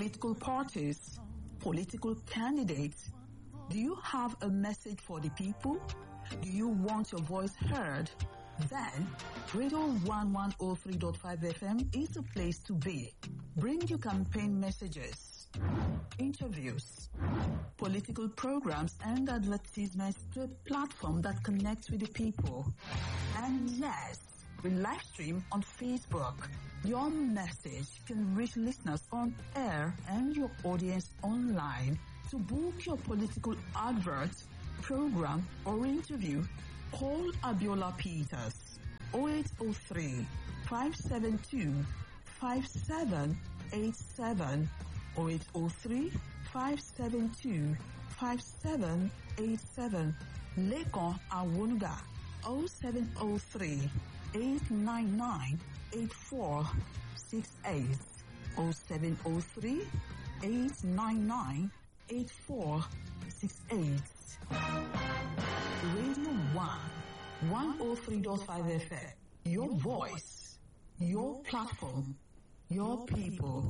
political parties, political candidates. Do you have a message for the people? Do you want your voice heard? Then, Radio 1103.5 FM is the place to be. Bring your campaign messages, interviews, political programs and advertisements to a platform that connects with the people. And yes, we live stream on Facebook. Your message can reach listeners on air and your audience online. To book your political advert, program or interview, call Abiola Peters 0803 572 5787 0803 572 5787. Lekon Awunuga 0703 899 8468 0703 899 8468. Radio 103.5 FM. Your voice, your platform, your people.